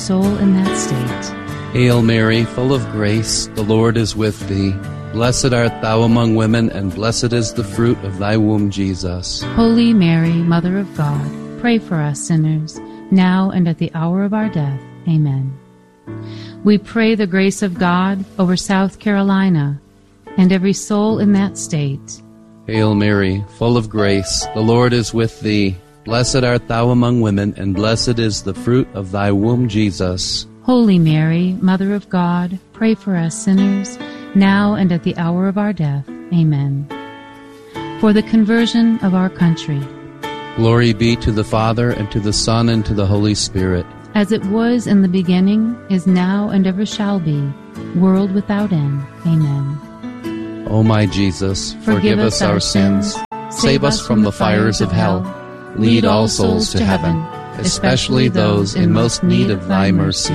soul in that state. Hail Mary, full of grace, the Lord is with thee. Blessed art thou among women, and blessed is the fruit of thy womb, Jesus. Holy Mary, Mother of God, pray for us sinners, now and at the hour of our death. Amen. We pray the grace of God over South Carolina and every soul in that state. Hail Mary, full of grace, the Lord is with thee. Blessed art thou among women, and blessed is the fruit of thy womb, Jesus. Holy Mary, Mother of God, pray for us sinners, now and at the hour of our death. Amen. For the conversion of our country. Glory be to the Father, and to the Son, and to the Holy Spirit. As it was in the beginning, is now, and ever shall be, world without end. Amen. O my Jesus, forgive us our sins, save us from the fires of hell, lead all souls to heaven, especially those in most need of thy mercy.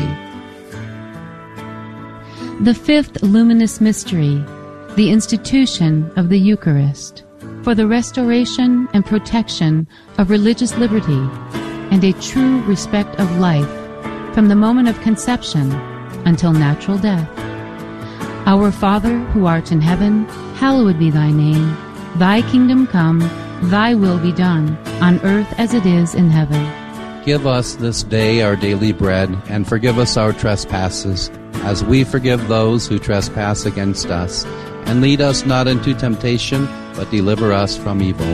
The fifth luminous mystery, the institution of the Eucharist, for the restoration and protection of religious liberty and a true respect of life from the moment of conception until natural death. Our Father, who art in heaven, hallowed be thy name. Thy kingdom come, thy will be done, on earth as it is in heaven. Give us this day our daily bread, and forgive us our trespasses, as we forgive those who trespass against us. And lead us not into temptation, but deliver us from evil.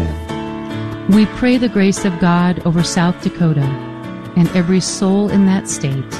Amen. We pray the grace of God over South Dakota and every soul in that state.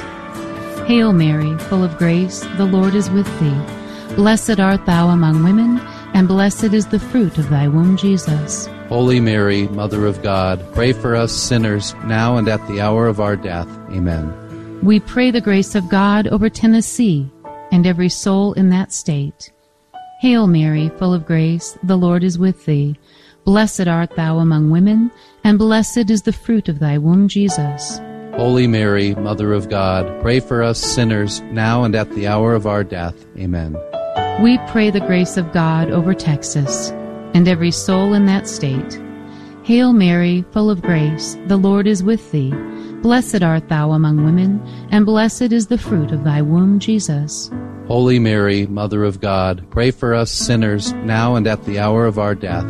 Hail Mary, full of grace, the Lord is with thee. Blessed art thou among women, and blessed is the fruit of thy womb, Jesus. Holy Mary, Mother of God, pray for us sinners, now and at the hour of our death. Amen. We pray the grace of God over Tennessee and every soul in that state. Hail Mary, full of grace, the Lord is with thee. Blessed art thou among women, and blessed is the fruit of thy womb, Jesus. Holy Mary, Mother of God, pray for us sinners, now and at the hour of our death. Amen. We pray the grace of God over Texas and every soul in that state. Hail Mary, full of grace, the Lord is with thee. Blessed art thou among women, and blessed is the fruit of thy womb, Jesus. Holy Mary, Mother of God, pray for us sinners, now and at the hour of our death.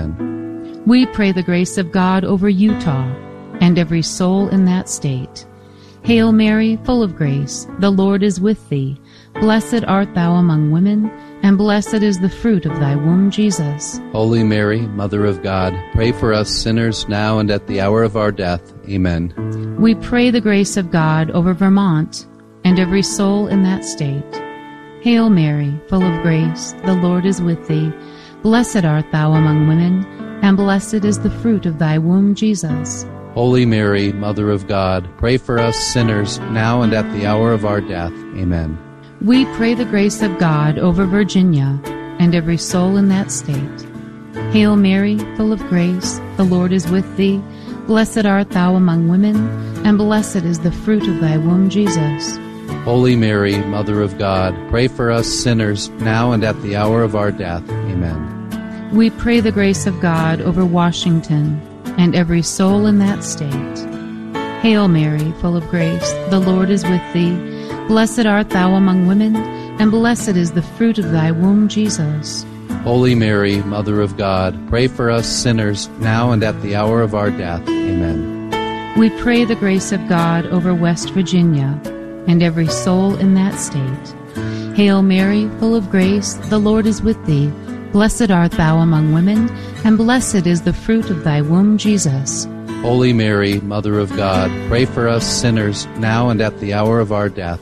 Amen. We pray the grace of God over Utah and every soul in that state. Hail Mary, full of grace, the Lord is with thee. Blessed art thou among women, and blessed is the fruit of thy womb, Jesus. Holy Mary, Mother of God, pray for us sinners, now and at the hour of our death. Amen. We pray the grace of God over Vermont and every soul in that state. Hail Mary, full of grace, the Lord is with thee. Blessed art thou among women, and blessed is the fruit of thy womb, Jesus. Holy Mary, Mother of God, pray for us sinners, now and at the hour of our death. Amen. We pray the grace of God over Virginia and every soul in that state. Hail Mary, full of grace, the Lord is with thee. Blessed art thou among women, and blessed is the fruit of thy womb, Jesus. Holy Mary, Mother of God, pray for us sinners, now and at the hour of our death. Amen. We pray the grace of God over Washington and every soul in that state. Hail Mary, full of grace, the Lord is with thee. Blessed art thou among women, and blessed is the fruit of thy womb, Jesus. Holy Mary, Mother of God, pray for us sinners, now and at the hour of our death. Amen. We pray the grace of God over West Virginia and every soul in that state. Hail Mary, full of grace, the Lord is with thee. Blessed art thou among women, and blessed is the fruit of thy womb, Jesus. Holy Mary, Mother of God, pray for us sinners, now and at the hour of our death.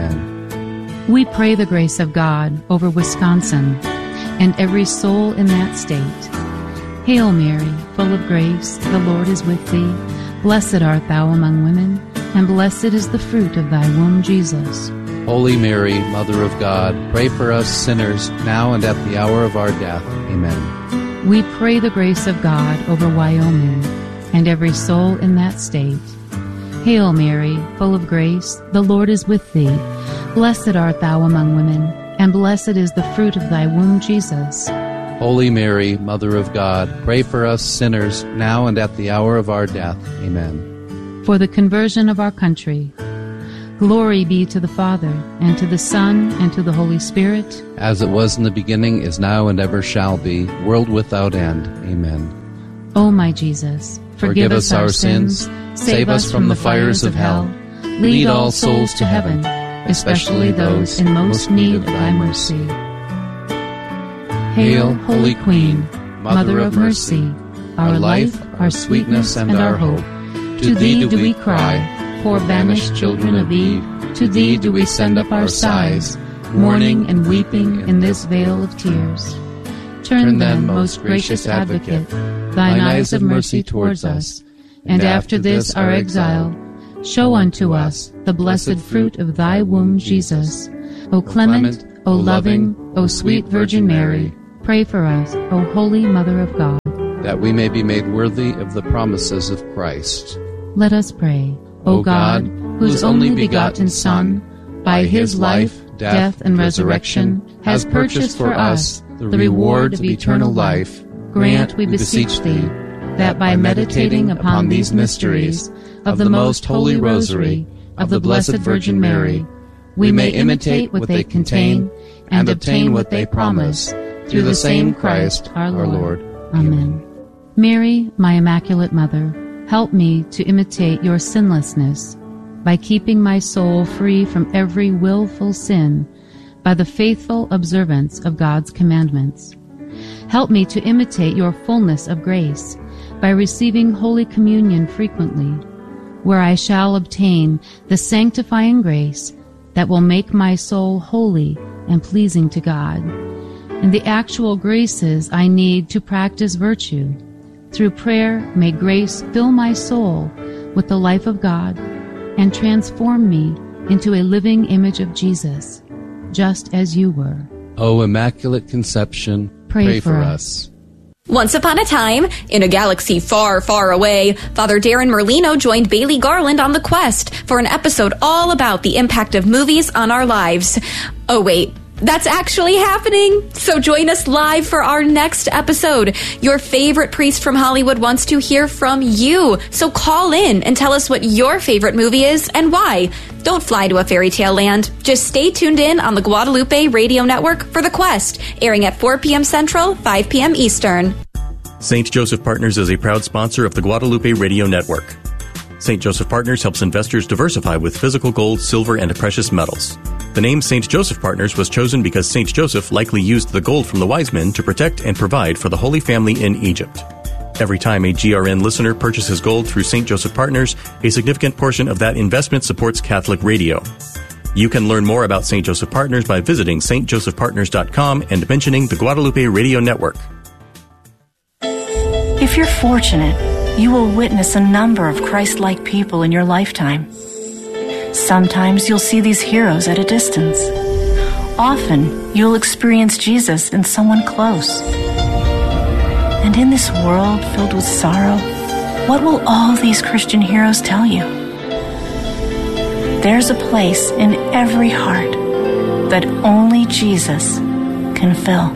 Amen. We pray the grace of God over Wisconsin and every soul in that state. Hail Mary, full of grace, the Lord is with thee. Blessed art thou among women, and blessed is the fruit of thy womb, Jesus. Holy Mary, Mother of God, pray for us sinners, now and at the hour of our death. Amen. We pray the grace of God over Wyoming and every soul in that state. Hail Mary, full of grace, the Lord is with thee. Blessed art thou among women, and blessed is the fruit of thy womb, Jesus. Holy Mary, Mother of God, pray for us sinners, now and at the hour of our death. Amen. For the conversion of our country. Glory be to the Father, and to the Son, and to the Holy Spirit. As it was in the beginning, is now, and ever shall be, world without end. Amen. O my Jesus, forgive us our sins, save us from the fires of hell, lead all souls to heaven, especially those in most need of thy mercy. Hail, Holy Queen, Mother of Mercy, our life, our sweetness, and our hope. To thee do we cry, poor banished children of Eve. To thee do we send up our sighs, mourning and weeping in this vale of tears. Turn then, most gracious Advocate, thine eyes of mercy towards us, and after this our exile, show unto us the blessed fruit of thy womb, Jesus. O clement, O loving, O sweet Virgin Mary, pray for us, O Holy Mother of God, that we may be made worthy of the promises of Christ. Let us pray. O God, whose only begotten Son, by his life, death, and resurrection, has purchased for us the reward of eternal life, grant, we beseech thee, that by meditating upon these mysteries of the most holy Rosary of the Blessed Virgin Mary, we may imitate what they contain and obtain what they promise, through the same Christ our Lord. Amen. Mary, my Immaculate Mother, help me to imitate your sinlessness by keeping my soul free from every willful sin by the faithful observance of God's commandments. Help me to imitate your fullness of grace by receiving Holy Communion frequently, where I shall obtain the sanctifying grace that will make my soul holy and pleasing to God, and the actual graces I need to practice virtue. Through prayer, may grace fill my soul with the life of God and transform me into a living image of Jesus, just as you were. O Immaculate Conception, pray for us. Once upon a time, in a galaxy far, far away, Father Darren Merlino joined Bailey Garland on the quest for an episode all about the impact of movies on our lives. Oh wait, that's actually happening! So join us live for our next episode. Your favorite priest from Hollywood wants to hear from you. So call in and tell us what your favorite movie is and why. Don't fly to a fairy tale land. Just stay tuned in on the Guadalupe Radio Network for The Quest, airing at 4 p.m. Central, 5 p.m. Eastern. St. Joseph Partners is a proud sponsor of the Guadalupe Radio Network. St. Joseph Partners helps investors diversify with physical gold, silver, and precious metals. The name St. Joseph Partners was chosen because St. Joseph likely used the gold from the wise men to protect and provide for the Holy Family in Egypt. Every time a GRN listener purchases gold through St. Joseph Partners, a significant portion of that investment supports Catholic radio. You can learn more about St. Joseph Partners by visiting stjosephpartners.com and mentioning the Guadalupe Radio Network. If you're fortunate, you will witness a number of Christ-like people in your lifetime. Sometimes you'll see these heroes at a distance. Often, you'll experience Jesus in someone close. And in this world filled with sorrow, what will all these Christian heroes tell you? There's a place in every heart that only Jesus can fill.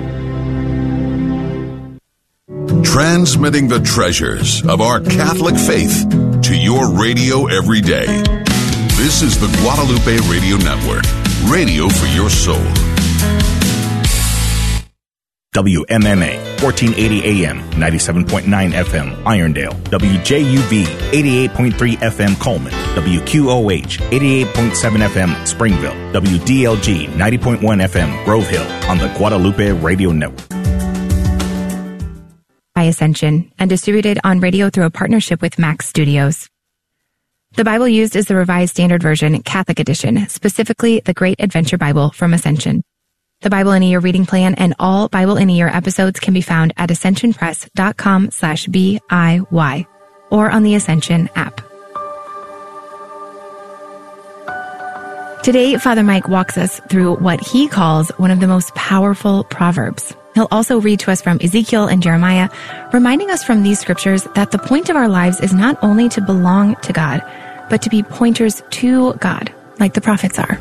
Transmitting the treasures of our Catholic faith to your radio every day. This is the Guadalupe Radio Network, radio for your soul. WMMA, 1480 AM, 97.9 FM, Irondale. WJUV, 88.3 FM, Coleman. WQOH, 88.7 FM, Springville. WDLG, 90.1 FM, Grove Hill, on the Guadalupe Radio Network. By Ascension, and distributed on radio through a partnership with Max Studios. The Bible used is the Revised Standard Version, Catholic Edition, specifically the Great Adventure Bible from Ascension. The Bible in a Year reading plan and all Bible in a Year episodes can be found at ascensionpress.com/BIY or on the Ascension app. Today, Father Mike walks us through what he calls one of the most powerful proverbs. He'll also read to us from Ezekiel and Jeremiah, reminding us from these scriptures that the point of our lives is not only to belong to God, but to be pointers to God, like the prophets are.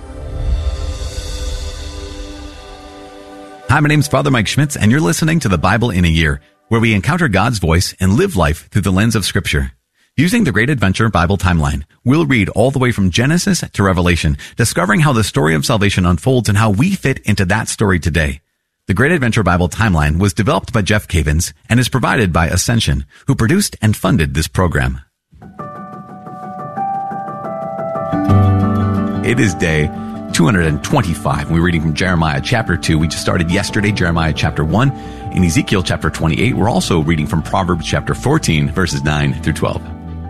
Hi, my name's Father Mike Schmitz, and you're listening to the Bible in a Year, where we encounter God's voice and live life through the lens of Scripture. Using the Great Adventure Bible Timeline, we'll read all the way from Genesis to Revelation, discovering how the story of salvation unfolds and how we fit into that story today. The Great Adventure Bible Timeline was developed by Jeff Cavins and is provided by Ascension, who produced and funded this program. It is day 225. We're reading from Jeremiah chapter 2. We just started yesterday, Jeremiah chapter 1. In Ezekiel chapter 28, we're also reading from Proverbs chapter 14, verses 9 through 12.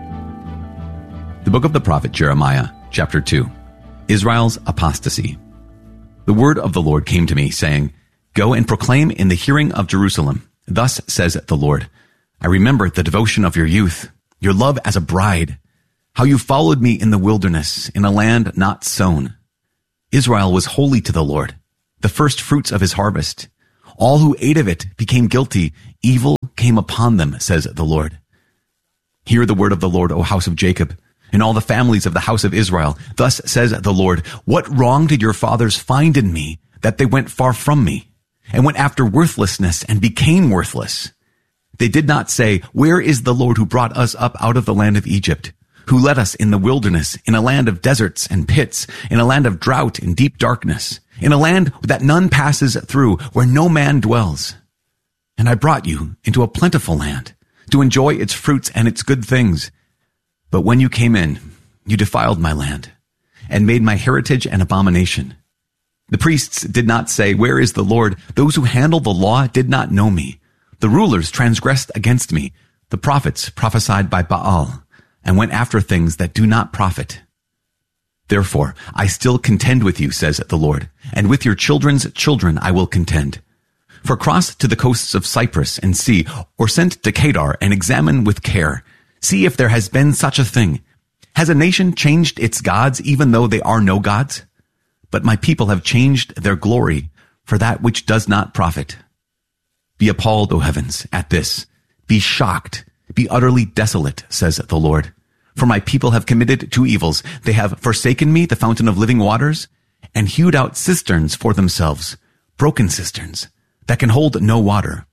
The book of the prophet Jeremiah, chapter 2. Israel's apostasy. The word of the Lord came to me, saying, Go and proclaim in the hearing of Jerusalem. Thus says the Lord, I remember the devotion of your youth, your love as a bride, how you followed me in the wilderness, in a land not sown. Israel was holy to the Lord, the first fruits of his harvest. All who ate of it became guilty. Evil came upon them, says the Lord. Hear the word of the Lord, O house of Jacob, and all the families of the house of Israel. Thus says the Lord, what wrong did your fathers find in me, that they went far from me, and went after worthlessness and became worthless? They did not say, where is the Lord who brought us up out of the land of Egypt, who led us in the wilderness, in a land of deserts and pits, in a land of drought and deep darkness, in a land that none passes through, where no man dwells? And I brought you into a plentiful land, to enjoy its fruits and its good things. But when you came in, you defiled my land, and made my heritage an abomination. The priests did not say, where is the Lord? Those who handle the law did not know me. The rulers transgressed against me. The prophets prophesied by Baal, and went after things that do not profit. Therefore, I still contend with you, says the Lord, and with your children's children I will contend. For cross to the coasts of Cyprus and see, or send to Kedar and examine with care. See if there has been such a thing. Has a nation changed its gods, even though they are no gods? But my people have changed their glory for that which does not profit. Be appalled, O heavens, at this. Be shocked. Be utterly desolate, says the Lord. For my people have committed two evils. They have forsaken me, the fountain of living waters, and hewed out cisterns for themselves, broken cisterns, that can hold no water.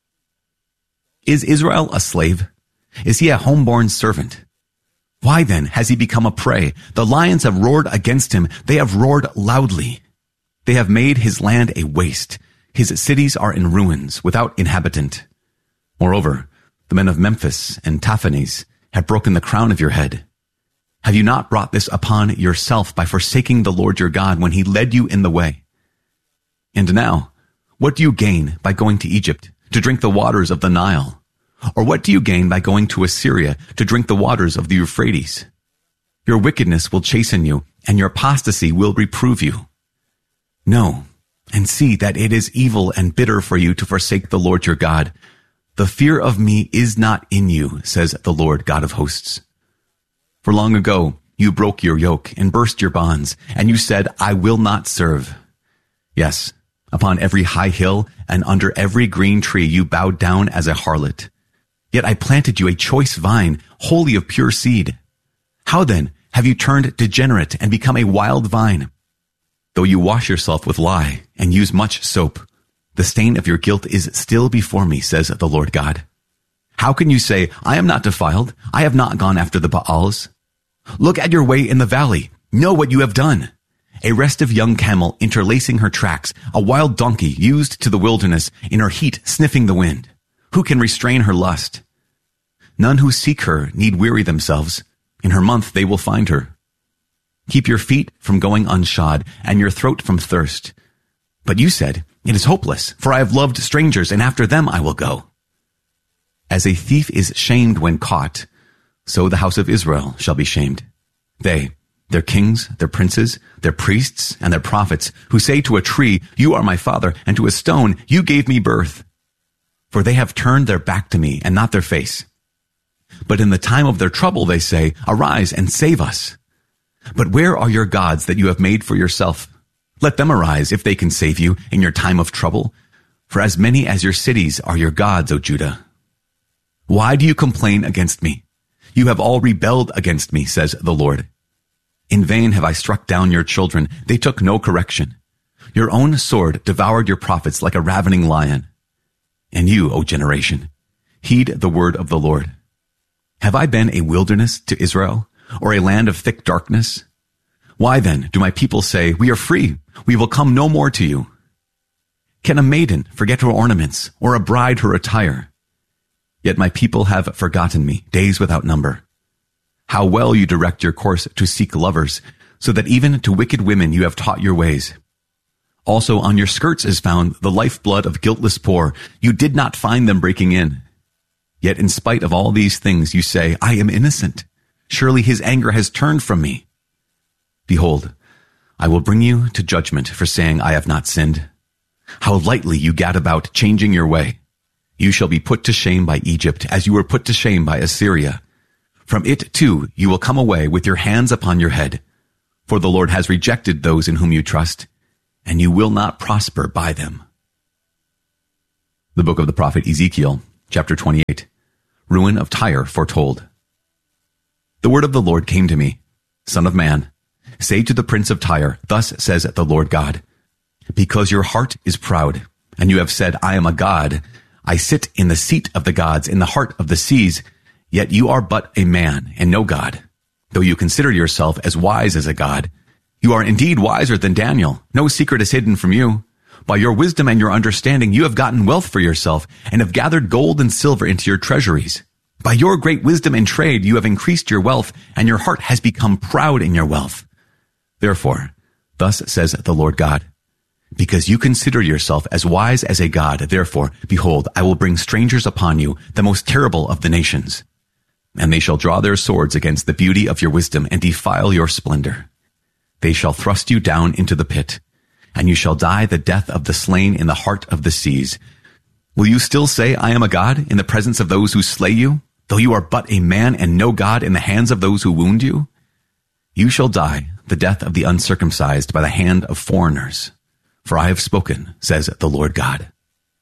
Is Israel a slave? Is he a homeborn servant? Why then has he become a prey? The lions have roared against him. They have roared loudly. They have made his land a waste. His cities are in ruins, without inhabitant. Moreover, the men of Memphis and Taphanes have broken the crown of your head. Have you not brought this upon yourself by forsaking the Lord your God when he led you in the way? And now, what do you gain by going to Egypt to drink the waters of the Nile? Or what do you gain by going to Assyria to drink the waters of the Euphrates? Your wickedness will chasten you, and your apostasy will reprove you. Know, and see that it is evil and bitter for you to forsake the Lord your God. The fear of me is not in you, says the Lord God of hosts. For long ago you broke your yoke and burst your bonds, and you said, I will not serve. Yes, upon every high hill and under every green tree you bowed down as a harlot. Yet I planted you a choice vine, wholly of pure seed. How then have you turned degenerate and become a wild vine? Though you wash yourself with lye and use much soap, the stain of your guilt is still before me, says the Lord God. How can you say, I am not defiled, I have not gone after the Baals? Look at your way in the valley, know what you have done. A restive young camel interlacing her tracks, a wild donkey used to the wilderness, in her heat sniffing the wind. Who can restrain her lust? None who seek her need weary themselves. In her month they will find her. Keep your feet from going unshod, and your throat from thirst. But you said, it is hopeless, for I have loved strangers, and after them I will go. As a thief is shamed when caught, so the house of Israel shall be shamed. They, their kings, their princes, their priests, and their prophets, who say to a tree, you are my father, and to a stone, you gave me birth. For they have turned their back to me, and not their face. But in the time of their trouble they say, arise and save us. But where are your gods that you have made for yourself? Let them arise if they can save you in your time of trouble. For as many as your cities are your gods, O Judah. Why do you complain against me? You have all rebelled against me, says the Lord. In vain have I struck down your children. They took no correction. Your own sword devoured your prophets like a ravening lion. And you, O generation, heed the word of the Lord. Have I been a wilderness to Israel, or a land of thick darkness? Why then do my people say, we are free, we will come no more to you? Can a maiden forget her ornaments, or a bride her attire? Yet my people have forgotten me, days without number. How well you direct your course to seek lovers, so that even to wicked women you have taught your ways. Also on your skirts is found the lifeblood of guiltless poor. You did not find them breaking in. Yet in spite of all these things you say, I am innocent. Surely his anger has turned from me. Behold, I will bring you to judgment for saying I have not sinned. How lightly you gad about changing your way. You shall be put to shame by Egypt, as you were put to shame by Assyria. From it too you will come away with your hands upon your head. For the Lord has rejected those in whom you trust, and you will not prosper by them. The book of the prophet Ezekiel, chapter 28. Ruin of Tyre foretold. The word of the Lord came to me. Son of man, say to the prince of Tyre, thus says the Lord God, because your heart is proud, and you have said, I am a god, I sit in the seat of the gods in the heart of the seas, yet you are but a man and no god. Though you consider yourself as wise as a god, you are indeed wiser than Daniel. No secret is hidden from you. By your wisdom and your understanding, you have gotten wealth for yourself and have gathered gold and silver into your treasuries. By your great wisdom and trade, you have increased your wealth, and your heart has become proud in your wealth. Therefore, thus says the Lord God, because you consider yourself as wise as a god, therefore, behold, I will bring strangers upon you, the most terrible of the nations. And they shall draw their swords against the beauty of your wisdom and defile your splendor. They shall thrust you down into the pit, and you shall die the death of the slain in the heart of the seas. Will you still say, I am a god, in the presence of those who slay you, though you are but a man and no god in the hands of those who wound you? You shall die the death of the uncircumcised by the hand of foreigners. For I have spoken, says the Lord God.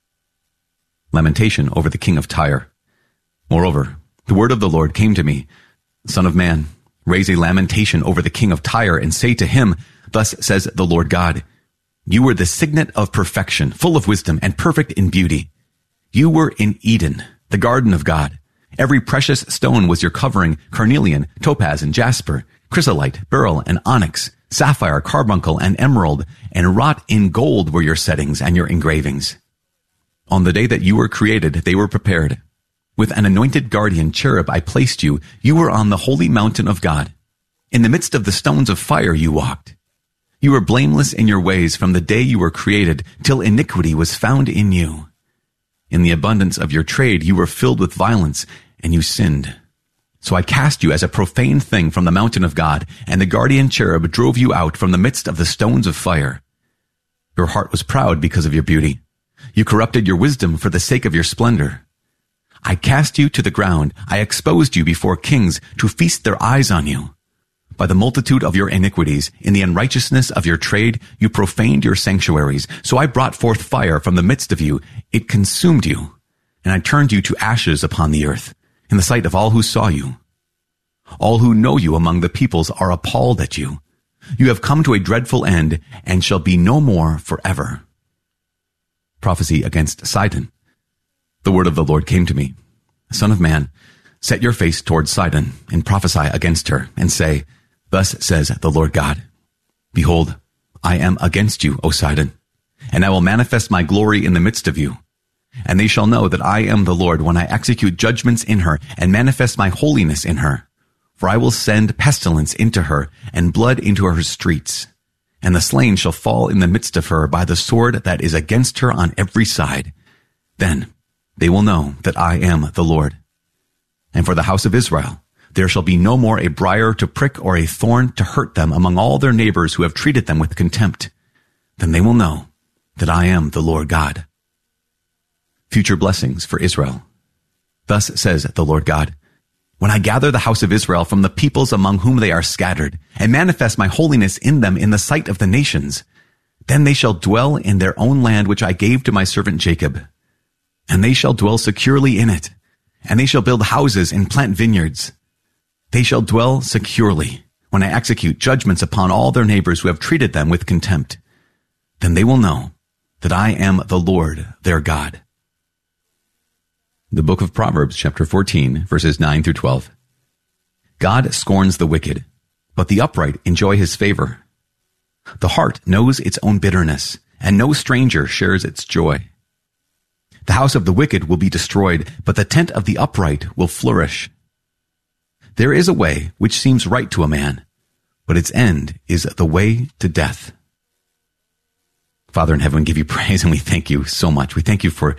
Lamentation over the king of Tyre. Moreover, the word of the Lord came to me, Son of man, raise a lamentation over the king of Tyre, and say to him, thus says the Lord God, you were the signet of perfection, full of wisdom and perfect in beauty. You were in Eden, the garden of God. Every precious stone was your covering, carnelian, topaz, and jasper, chrysolite, beryl, and onyx, sapphire, carbuncle, and emerald, and wrought in gold were your settings and your engravings. On the day that you were created, they were prepared. With an anointed guardian cherub I placed you. You were on the holy mountain of God. In the midst of the stones of fire you walked. You were blameless in your ways from the day you were created, till iniquity was found in you. In the abundance of your trade you were filled with violence, and you sinned. So I cast you as a profane thing from the mountain of God, and the guardian cherub drove you out from the midst of the stones of fire. Your heart was proud because of your beauty. You corrupted your wisdom for the sake of your splendor. I cast you to the ground. I exposed you before kings to feast their eyes on you. By the multitude of your iniquities, in the unrighteousness of your trade, you profaned your sanctuaries. So I brought forth fire from the midst of you. It consumed you, and I turned you to ashes upon the earth, in the sight of all who saw you. All who know you among the peoples are appalled at you. You have come to a dreadful end, and shall be no more forever. Prophecy against Sidon. The word of the Lord came to me. Son of man, set your face toward Sidon, and prophesy against her, and say, thus says the Lord God, behold, I am against you, O Sidon, and I will manifest my glory in the midst of you. And they shall know that I am the Lord when I execute judgments in her, and manifest my holiness in her. For I will send pestilence into her, and blood into her streets. And the slain shall fall in the midst of her by the sword that is against her on every side. Then they will know that I am the Lord. And for the house of Israel, there shall be no more a briar to prick or a thorn to hurt them among all their neighbors who have treated them with contempt. Then they will know that I am the Lord God. Future blessings for Israel. Thus says the Lord God, when I gather the house of Israel from the peoples among whom they are scattered, and manifest my holiness in them in the sight of the nations, then they shall dwell in their own land which I gave to my servant Jacob. And they shall dwell securely in it, and they shall build houses and plant vineyards. They shall dwell securely when I execute judgments upon all their neighbors who have treated them with contempt. Then they will know that I am the Lord their God. The book of Proverbs, chapter 14, verses 9 through 12. God scorns the wicked, but the upright enjoy his favor. The heart knows its own bitterness, and no stranger shares its joy. The house of the wicked will be destroyed, but the tent of the upright will flourish. There is a way which seems right to a man, but its end is the way to death. Father in heaven, we give you praise and we thank you so much. We thank you for,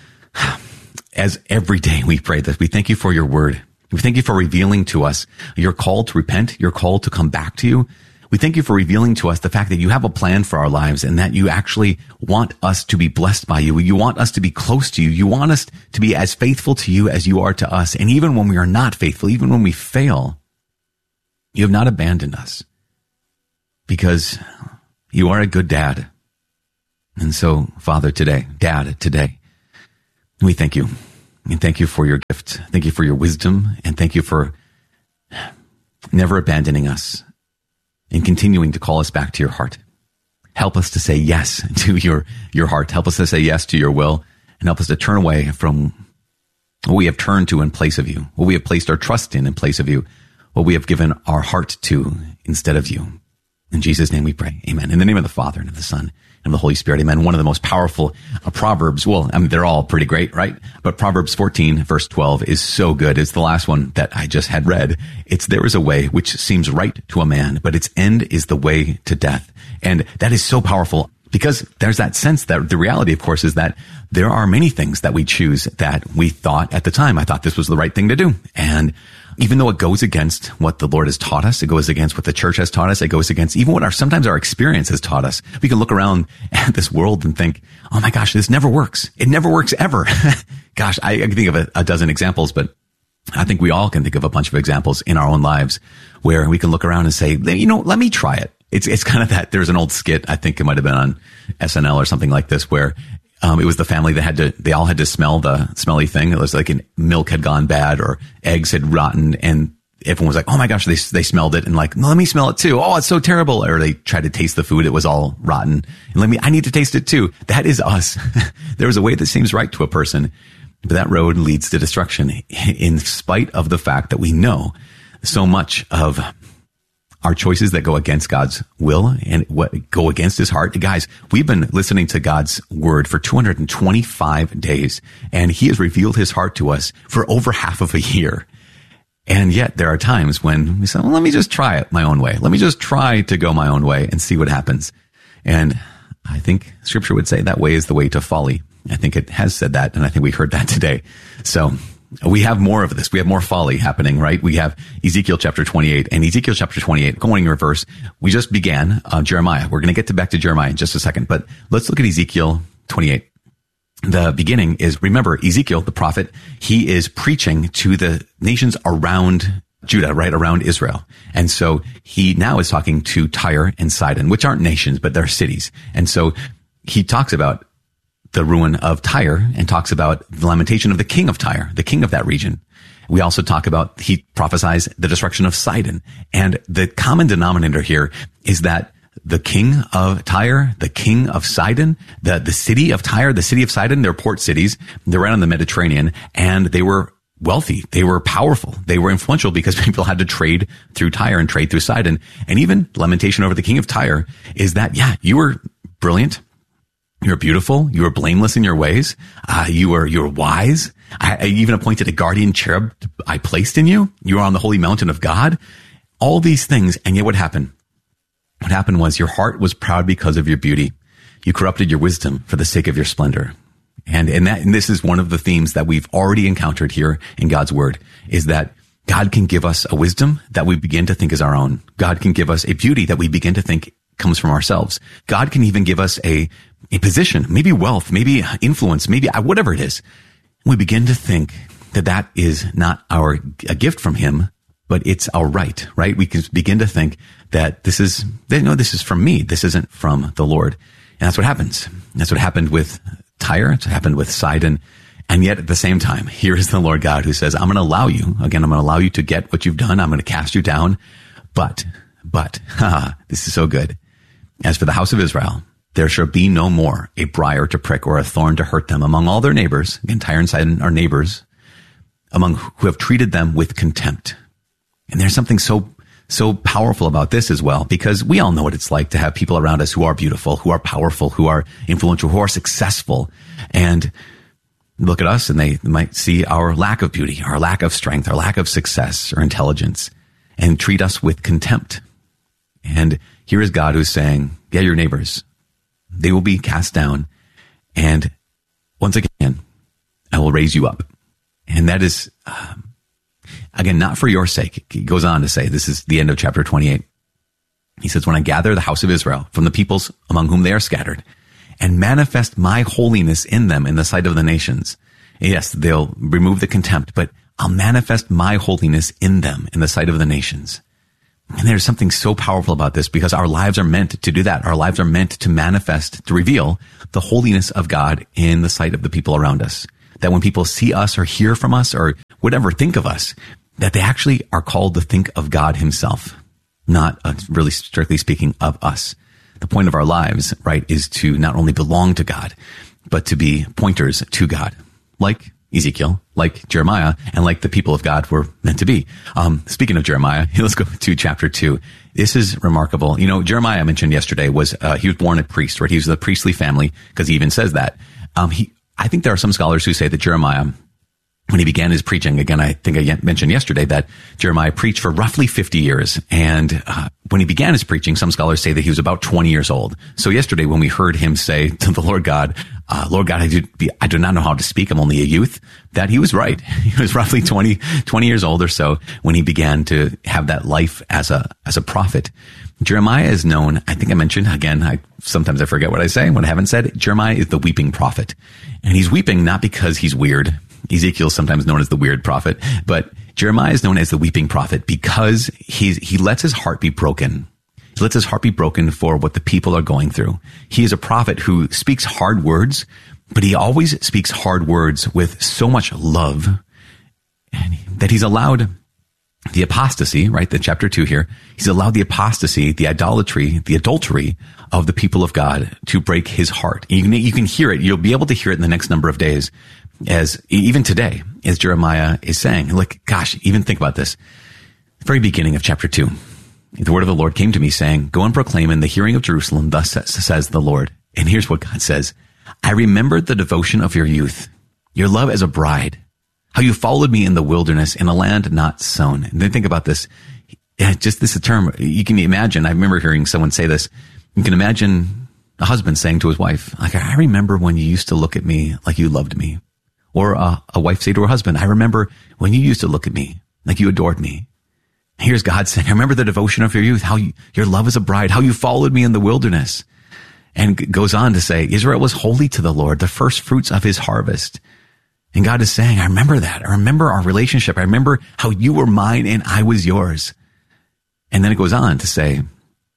as every day we pray this, we thank you for your word. We thank you for revealing to us your call to repent, your call to come back to you. We thank you for revealing to us the fact that you have a plan for our lives and that you actually want us to be blessed by you. You want us to be close to you. You want us to be as faithful to you as you are to us. And even when we are not faithful, even when we fail, you have not abandoned us because you are a good dad. And so, Father, today, Dad, today, we thank you. And thank you for your gift. Thank you for your wisdom. And thank you for never abandoning us and continuing to call us back to your heart. Help us to say yes to your heart. Help us to say yes to your will, and help us to turn away from what we have turned to in place of you, what we have placed our trust in place of you, what we have given our heart to instead of you. In Jesus' name we pray. Amen. In the name of the Father and of the Son and of the Holy Spirit. Amen. One of the most powerful Proverbs. Well, I mean, they're all pretty great, right? But Proverbs 14 verse 12 is so good. It's the last one that I just had read. It's, there is a way which seems right to a man, but its end is the way to death. And that is so powerful because there's that sense that the reality, of course, is that there are many things that we choose that we thought at the time, I thought this was the right thing to do. And even though it goes against what the Lord has taught us, it goes against what the church has taught us, it goes against even what sometimes our experience has taught us. We can look around at this world and think, oh my gosh, this never works. It never works ever. Gosh, I can think of a dozen examples, but I think we all can think of a bunch of examples in our own lives where we can look around and say, you know, let me try it. It's kind of that. There's an old skit, I think it might have been on SNL or something like this, where it was the family that they all had to smell the smelly thing. It was like milk had gone bad or eggs had rotten, and everyone was like, oh my gosh, they smelled it, and like, let me smell it too. Oh, it's so terrible. Or they tried to taste the food. It was all rotten. And I need to taste it too. That is us. There is a way that seems right to a person, but that road leads to destruction in spite of the fact that we know so much of our choices that go against God's will and what go against his heart. Guys, we've been listening to God's word for 225 days, and he has revealed his heart to us for over half of a year. And yet there are times when we say, well, let me just try it my own way. Let me just try to go my own way and see what happens. And I think scripture would say that way is the way to folly. I think it has said that, and I think we heard that today. So we have more of this. We have more folly happening, right? We have Ezekiel chapter 28, and Ezekiel chapter 28, going in reverse. We just began Jeremiah. We're going to get back to Jeremiah in just a second, but let's look at Ezekiel 28. The beginning is, remember, Ezekiel, the prophet, he is preaching to the nations around Judah, right around Israel. And so he now is talking to Tyre and Sidon, which aren't nations, but they're cities. And so he talks about the ruin of Tyre and talks about the lamentation of the king of Tyre, the king of that region. We also talk about, he prophesies the destruction of Sidon. And the common denominator here is that the king of Tyre, the king of Sidon, the city of Tyre, the city of Sidon, they're port cities. They're right on the Mediterranean, and they were wealthy. They were powerful. They were influential because people had to trade through Tyre and trade through Sidon. And even lamentation over the king of Tyre is that, yeah, you were brilliant. You were beautiful. You were blameless in your ways. You were wise. I even appointed a guardian cherub I placed in you. You were on the holy mountain of God. All these things. And yet what happened? What happened was your heart was proud because of your beauty. You corrupted your wisdom for the sake of your splendor. And this is one of the themes that we've already encountered here in God's word, is that God can give us a wisdom that we begin to think is our own. God can give us a beauty that we begin to think comes from ourselves. God can even give us a position, maybe wealth, maybe influence, maybe whatever it is. We begin to think that is not a gift from him, but it's our right? We can begin to think that this is from me. This isn't from the Lord. And that's what happens. That's what happened with Tyre. It's what happened with Sidon. And yet at the same time, here is the Lord God who says, I'm going to allow you to get what you've done. I'm going to cast you down. But, this is so good. As for the house of Israel, there shall be no more a briar to prick or a thorn to hurt them among all their neighbors. Again, Tyre and Sidon are neighbors, among who have treated them with contempt. And there's something so powerful about this as well, because we all know what it's like to have people around us who are beautiful, who are powerful, who are influential, who are successful, and look at us and they might see our lack of beauty, our lack of strength, our lack of success or intelligence, and treat us with contempt. And here is God who's saying, yeah, your neighbors, they will be cast down, and once again, I will raise you up. And that is, again, not for your sake. He goes on to say, this is the end of chapter 28. He says, when I gather the house of Israel from the peoples among whom they are scattered, and manifest my holiness in them in the sight of the nations. Yes, they'll remove the contempt, but I'll manifest my holiness in them in the sight of the nations. And there's something so powerful about this, because our lives are meant to do that. Our lives are meant to manifest, to reveal the holiness of God in the sight of the people around us. That when people see us or hear from us or whatever, think of us, that they actually are called to think of God himself, not really strictly speaking of us. The point of our lives, right, is to not only belong to God, but to be pointers to God, like Ezekiel, like Jeremiah, and like the people of God were meant to be. Speaking of Jeremiah, let's go to chapter 2. This is remarkable. You know, Jeremiah, I mentioned yesterday, he was born a priest, right? He was the priestly family, because he even says that. I think there are some scholars who say that Jeremiah, when he began his preaching, again, I think I mentioned yesterday that Jeremiah preached for roughly 50 years. And when he began his preaching, some scholars say that he was about 20 years old. So yesterday, when we heard him say to the Lord God, I do not know how to speak. I'm only a youth, that he was right. He was roughly 20 years old or so when he began to have that life as a prophet. Jeremiah is known, I think I mentioned, again, sometimes I forget what I say, what I haven't said. Jeremiah is the weeping prophet. And he's weeping not because he's weird. Ezekiel's sometimes known as the weird prophet, but Jeremiah is known as the weeping prophet because he lets his heart be broken. He lets his heart be broken for what the people are going through. He is a prophet who speaks hard words, but he always speaks hard words with so much love that he's allowed the apostasy, right? The chapter 2 here, he's allowed the apostasy, the idolatry, the adultery of the people of God to break his heart. You can hear it. You'll be able to hear it in the next number of days, as even today, as Jeremiah is saying. Like, gosh, even think about this. The very beginning of chapter 2, the word of the Lord came to me saying, go and proclaim in the hearing of Jerusalem, thus says the Lord. And here's what God says. I remembered the devotion of your youth, your love as a bride, how you followed me in the wilderness in a land not sown. And then think about this. Just this term, you can imagine, I remember hearing someone say this. You can imagine a husband saying to his wife, like, I remember when you used to look at me like you loved me. Or a wife say to her husband, I remember when you used to look at me like you adored me. Here's God saying, I remember the devotion of your youth, how your love as a bride, how you followed me in the wilderness. And goes on to say, Israel was holy to the Lord, the first fruits of his harvest. And God is saying, I remember that. I remember our relationship. I remember how you were mine and I was yours. And then it goes on to say, and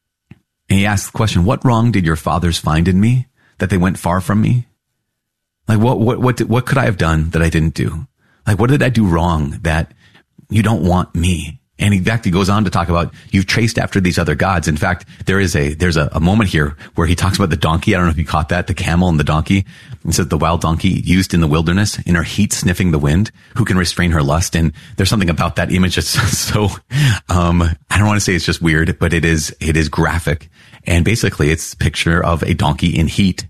he asks the question, what wrong did your fathers find in me that they went far from me? Like, what could I have done that I didn't do? Like, what did I do wrong that you don't want me? And in fact, he goes on to talk about you've chased after these other gods. In fact, there's a moment here where he talks about the donkey. I don't know if you caught that, the camel and the donkey. It says the wild donkey used in the wilderness in her heat, sniffing the wind, who can restrain her lust. And there's something about that image that's so, I don't want to say it's just weird, but it is graphic. And basically it's a picture of a donkey in heat,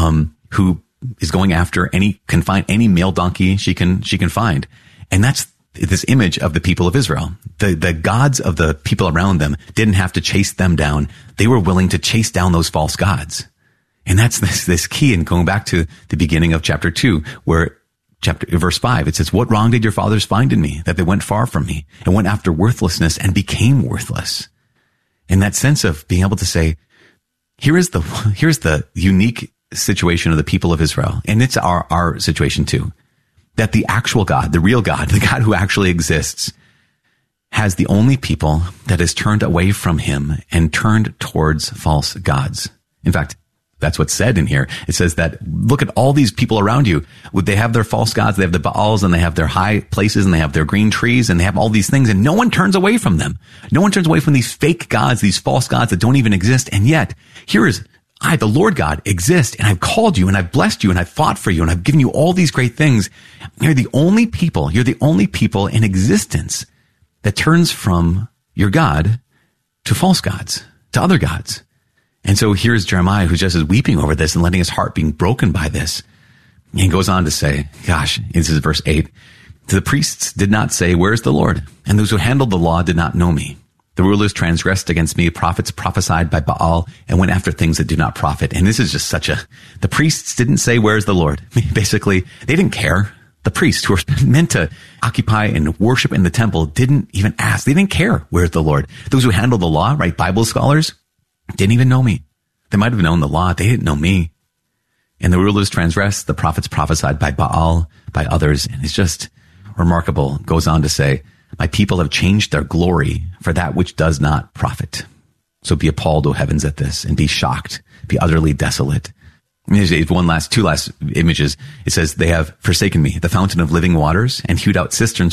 who is going after can find any male donkey she can find. And that's this image of the people of Israel. The gods of the people around them didn't have to chase them down. They were willing to chase down those false gods. And that's this key. And going back to the beginning of chapter 2, where verse 5, it says, what wrong did your fathers find in me that they went far from me and went after worthlessness and became worthless? And that sense of being able to say, here's the unique situation of the people of Israel. And it's our situation too. That the actual God, the real God, the God who actually exists, has the only people that has turned away from him and turned towards false gods. In fact, that's what's said in here. It says that, look at all these people around you. They have their false gods, they have the Baals, and they have their high places, and they have their green trees, and they have all these things, and no one turns away from them. No one turns away from these fake gods, these false gods that don't even exist. And yet, here is I, the Lord God, exist, and I've called you, and I've blessed you, and I've fought for you, and I've given you all these great things. You're the only people in existence that turns from your God to false gods, to other gods. And so here's Jeremiah, who just is weeping over this and letting his heart being broken by this. And he goes on to say, this is verse 8, the priests did not say, where is the Lord? And those who handled the law did not know me. The rulers transgressed against me. Prophets prophesied by Baal and went after things that do not profit. And this is just the priests didn't say, where's the Lord? Basically, they didn't care. The priests who were meant to occupy and worship in the temple didn't even ask. They didn't care, where's the Lord? Those who handled the law, right? Bible scholars didn't even know me. They might have known the law. They didn't know me. And the rulers transgressed. The prophets prophesied by Baal, by others. And it's just remarkable. Goes on to say, my people have changed their glory for that which does not profit. So be appalled, O heavens, at this, and be shocked, be utterly desolate. There's two last images. It says, they have forsaken me, the fountain of living waters, and hewed out cisterns